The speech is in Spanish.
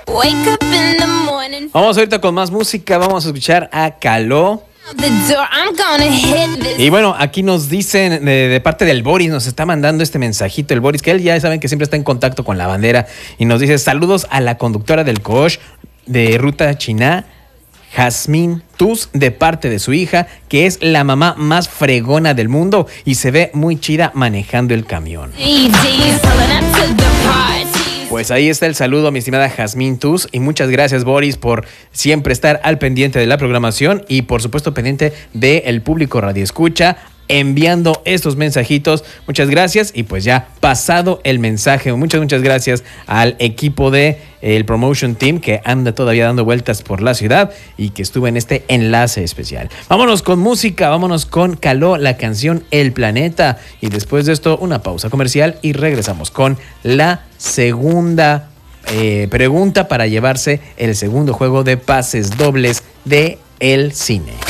Vamos ahorita con más música, vamos a escuchar a Caló. Y bueno, aquí nos dicen de parte del Boris, nos está mandando este mensajito el Boris, que él ya saben que siempre está en contacto con la bandera, y nos dice: saludos a la conductora del Coach de Ruta Chiná, Jazmín Tuz, de parte de su hija, que es la mamá más fregona del mundo y se ve muy chida manejando el camión. Pues ahí está el saludo, mi estimada Jazmín Tuz, y muchas gracias, Boris, por siempre estar al pendiente de la programación y por supuesto pendiente del público radioescucha, enviando estos mensajitos. Muchas gracias, y pues ya pasado el mensaje, muchas gracias al equipo de el Promotion Team que anda todavía dando vueltas por la ciudad y que estuvo en este enlace especial. Vámonos con música, vámonos con Caló, la canción El Planeta, y después de esto una pausa comercial y regresamos con la segunda pregunta para llevarse el segundo juego de pases dobles de El Cine.